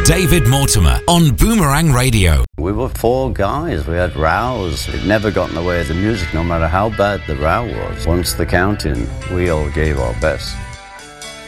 David Mortimer on Boomerang Radio. We were four guys. We had rows. It never got in the way of the music, no matter how bad the row was. Once the counting, we all gave our best.